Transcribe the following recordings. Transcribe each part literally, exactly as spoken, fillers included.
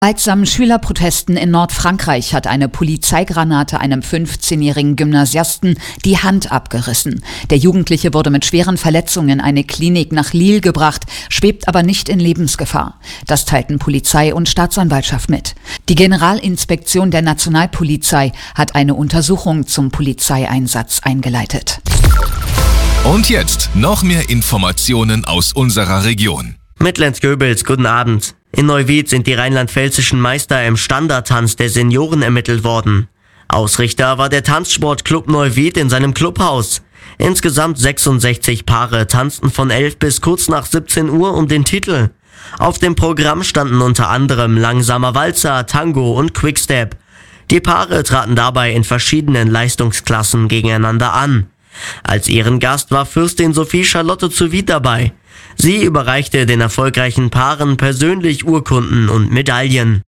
Gewaltsamen Schülerprotesten in Nordfrankreich hat eine Polizeigranate einem fünfzehnjährigen Gymnasiasten die Hand abgerissen. Der Jugendliche wurde mit schweren Verletzungen in eine Klinik nach Lille gebracht, schwebt aber nicht in Lebensgefahr. Das teilten Polizei und Staatsanwaltschaft mit. Die Generalinspektion der Nationalpolizei hat eine Untersuchung zum Polizeieinsatz eingeleitet. Und jetzt noch mehr Informationen aus unserer Region. Mittlens-Göbels, guten Abend. In Neuwied sind die rheinland-pfälzischen Meister im Standardtanz der Senioren ermittelt worden. Ausrichter war der Tanzsportclub Neuwied in seinem Clubhaus. Insgesamt sechsundsechzig Paare tanzten von elf bis kurz nach siebzehn Uhr um den Titel. Auf dem Programm standen unter anderem langsamer Walzer, Tango und Quickstep. Die Paare traten dabei in verschiedenen Leistungsklassen gegeneinander an. Als Ehrengast war Fürstin Sophie Charlotte zu Wied dabei. Sie überreichte den erfolgreichen Paaren persönlich Urkunden und Medaillen.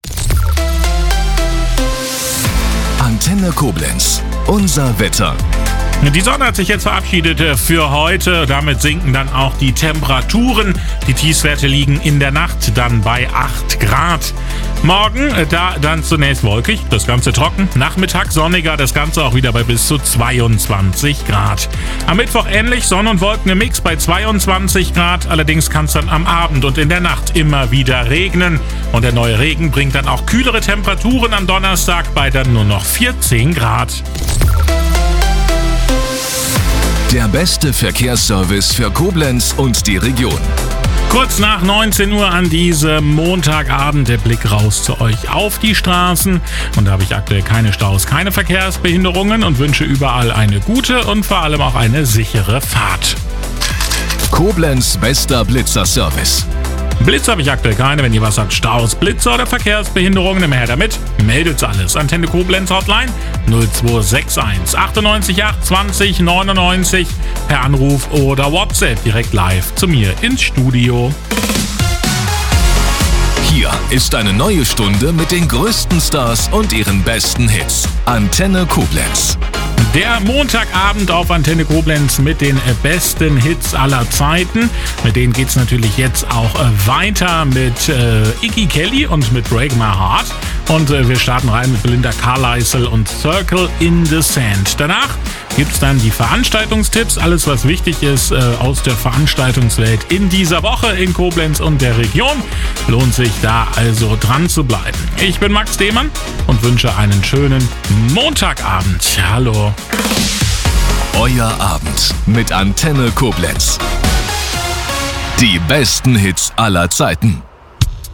Antenne Koblenz, unser Wetter. Die Sonne hat sich jetzt verabschiedet für heute. Damit sinken dann auch die Temperaturen. Die Tiefstwerte liegen in der Nacht dann bei acht Grad. Morgen, da dann zunächst wolkig, das Ganze trocken. Nachmittag sonniger, das Ganze auch wieder bei bis zu zweiundzwanzig Grad. Am Mittwoch ähnlich, Sonne und Wolken im Mix bei zweiundzwanzig Grad. Allerdings kann es dann am Abend und in der Nacht immer wieder regnen. Und der neue Regen bringt dann auch kühlere Temperaturen am Donnerstag bei dann nur noch vierzehn Grad. Der beste Verkehrsservice für Koblenz und die Region. Kurz nach neunzehn Uhr an diesem Montagabend der Blick raus zu euch auf die Straßen. Und da habe ich aktuell keine Staus, keine Verkehrsbehinderungen und wünsche überall eine gute und vor allem auch eine sichere Fahrt. Koblenz bester Blitzerservice. Blitz habe ich aktuell keine. Wenn ihr was habt, Staus, Blitzer oder Verkehrsbehinderungen, immer her damit. Meldet alles. Antenne Koblenz Hotline null zwei sechs eins achtundneunzig acht zwanzig neunundneunzig per Anruf oder WhatsApp direkt live zu mir ins Studio. Hier ist eine neue Stunde mit den größten Stars und ihren besten Hits. Antenne Koblenz. Der Montagabend auf Antenne Koblenz mit den besten Hits aller Zeiten. Mit denen geht's natürlich jetzt auch weiter mit äh, Iggy Kelly und mit Break My Heart. Und äh, wir starten rein mit Belinda Carlisle und Circle in the Sand. Danach gibt's dann die Veranstaltungstipps. Alles, was wichtig ist äh, aus der Veranstaltungswelt in dieser Woche in Koblenz und der Region. Lohnt sich da also dran zu bleiben. Ich bin Max Demann und wünsche einen schönen Montagabend. Hallo. Euer Abend mit Antenne Koblenz. Die besten Hits aller Zeiten.